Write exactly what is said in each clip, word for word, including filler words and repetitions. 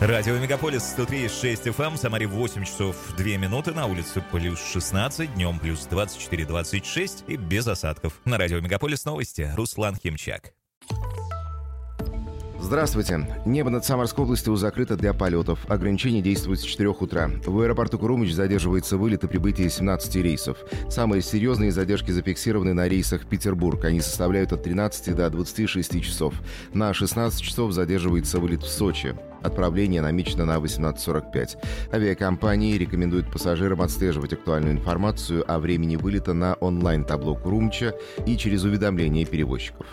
Радио Мегаполис сто три и шесть эф эм, в Самаре восемь часов две минуты, на улице плюс шестнадцать, днем плюс двадцать четыре двадцать шесть и без осадков. На Радио Мегаполис новости. Руслан Химчак. Здравствуйте. Небо над Самарской областью закрыто для полетов. Ограничения действуют с четырёх утра. В аэропорту Курумыч задерживается вылет и прибытие семнадцати рейсов. Самые серьезные задержки зафиксированы на рейсах Петербург. Они составляют от тринадцати до двадцати шести часов. На шестнадцать часов задерживается вылет в Сочи. Отправление намечено на восемнадцать сорок пять. Авиакомпании рекомендуют пассажирам отслеживать актуальную информацию о времени вылета на онлайн-табло Курумыча и через уведомления перевозчиков.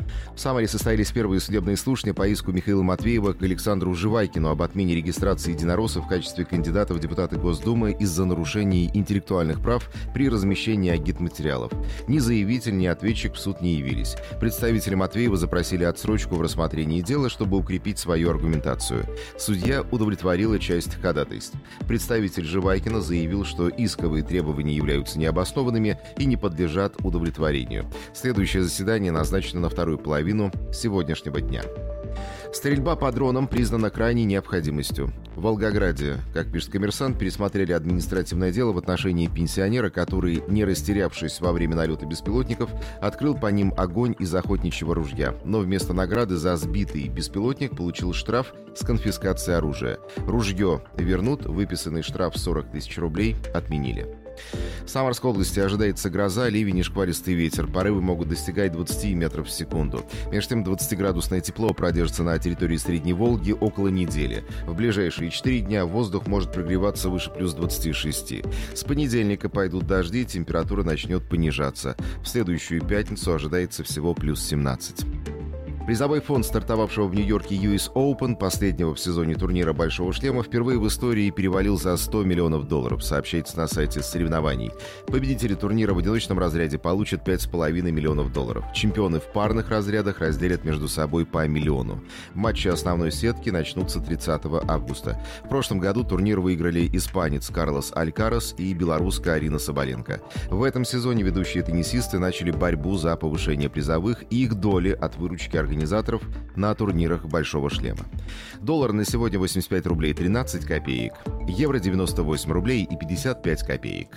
В Самаре состоялись первые судебные слушания по иску Михаила Матвеева к Александру Живайкину об отмене регистрации единороссов в качестве кандидата в депутаты Госдумы из-за нарушений интеллектуальных прав при размещении агитматериалов. Ни заявитель, ни ответчик в суд не явились. Представители Матвеева запросили отсрочку в рассмотрении дела, чтобы укрепить свою аргументацию. Судья удовлетворила часть ходатайств. Представитель Живайкина заявил, что исковые требования являются необоснованными и не подлежат удовлетворению. Следующее заседание назначено на вторую половину сегодняшнего дня. Стрельба по дронам признана крайней необходимостью. В Волгограде, как пишет «Коммерсант», пересмотрели административное дело в отношении пенсионера, который, не растерявшись во время налета беспилотников, открыл по ним огонь из охотничьего ружья. Но вместо награды за сбитый беспилотник получил штраф с конфискацией оружия. Ружье вернут, выписанный штраф сорок тысяч рублей отменили. В Самарской области ожидается гроза, ливень и шквалистый ветер. Порывы могут достигать двадцати метров в секунду. Между тем, двадцатиградусное тепло продержится на территории Средней Волги около недели. В ближайшие четыре дня воздух может прогреваться выше плюс двадцати шести. С понедельника пойдут дожди, температура начнет понижаться. В следующую пятницу ожидается всего плюс семнадцать. Призовой фонд стартовавшего в Нью-Йорке ю эс Open, последнего в сезоне турнира «Большого шлема», впервые в истории перевалил за сто миллионов долларов, сообщается на сайте соревнований. Победители турнира в одиночном разряде получат пять с половиной миллионов долларов. Чемпионы в парных разрядах разделят между собой по миллиону. Матчи основной сетки начнутся тридцатого августа. В прошлом году турнир выиграли испанец Карлос Алькарас и белоруска Арина Соболенко. В этом сезоне ведущие теннисисты начали борьбу за повышение призовых и их доли от выручки организаторов организаторов на турнирах «Большого шлема». Доллар на сегодня восемьдесят пять рублей тринадцать копеек. Евро девяносто восемь рублей и пятьдесят пять копеек.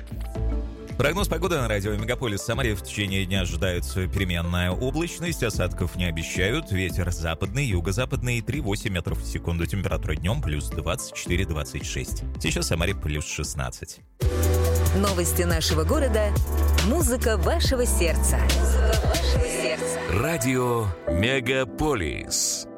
Прогноз погоды на радио Мегаполис. В Самаре в течение дня ожидается переменная облачность, осадков не обещают, ветер западный, юго-западный три-восемь метров в секунду, температура днем плюс двадцать четыре двадцать шесть. Сейчас в Самаре плюс шестнадцать. Новости нашего города, музыка вашего сердца. Музыка вашего сердца. Радио Мегаполис.